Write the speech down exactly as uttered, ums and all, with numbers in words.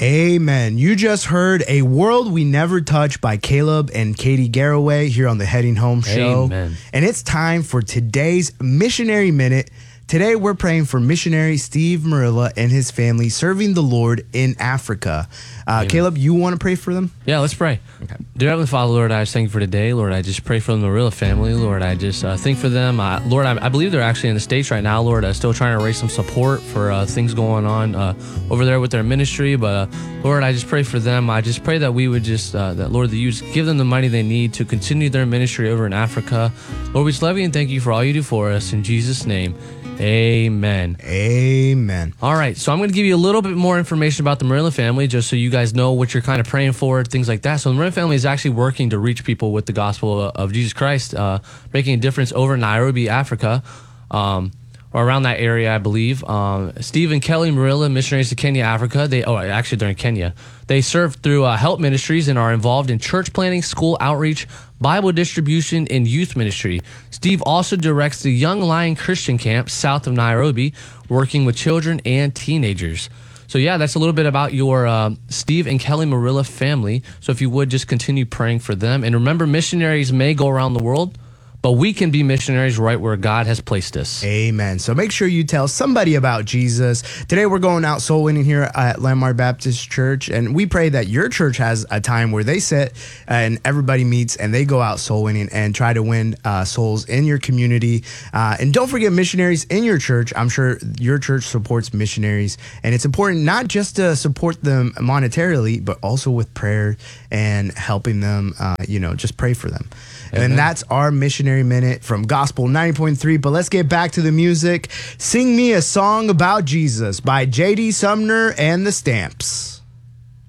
Amen. You just heard A World We Never Touch by Caleb and Katie Garraway here on the Heading Home Show. Amen. And it's time for today's Missionary Minute. Today we're praying for missionary Steve Marilla and his family serving the Lord in Africa. Uh, Caleb, you want to pray for them? Yeah, let's pray. Okay. Dear Heavenly Father, Lord, I just thank you for today. Lord, I just pray for the Marilla family. Lord, I just uh, think for them. Uh, Lord, I, I believe they're actually in the States right now. Lord, uh, still trying to raise some support for uh, things going on uh, over there with their ministry. But uh, Lord, I just pray for them. I just pray that we would just, uh, that Lord, that you just give them the money they need to continue their ministry over in Africa. Lord, we just love you and thank you for all you do for us. In Jesus' name, amen. Amen. All right, so I'm going to give you a little bit more information about the Marilla family just so you guys know what you're kind of praying for, things like that. So the Marilla family is actually working to reach people with the gospel of Jesus Christ, uh, making a difference over in Nairobi, Africa, um, or around that area, I believe. Um, Steve and Kelly Marilla, missionaries to Kenya, Africa. They oh, actually, they're in Kenya. They serve through uh, help ministries and are involved in church planting, school outreach, Bible distribution, and youth ministry. Steve also directs the Young Lion Christian Camp south of Nairobi, working with children and teenagers. So yeah, that's a little bit about your uh, Steve and Kelly Marilla family. So if you would just continue praying for them. And remember, missionaries may go around the world, but we can be missionaries right where God has placed us. Amen. So make sure you tell somebody about Jesus. Today we're going out soul winning here at Landmark Baptist Church, and we pray that your church has a time where they sit and everybody meets and they go out soul winning and try to win uh, souls in your community. Uh, and don't forget missionaries in your church. I'm sure your church supports missionaries, and it's important not just to support them monetarily, but also with prayer and helping them, uh, you know, just pray for them. Amen. And that's our Missionary Minute from Gospel ninety point three. But let's get back to the music. Sing Me a Song About Jesus by J D Sumner and the Stamps.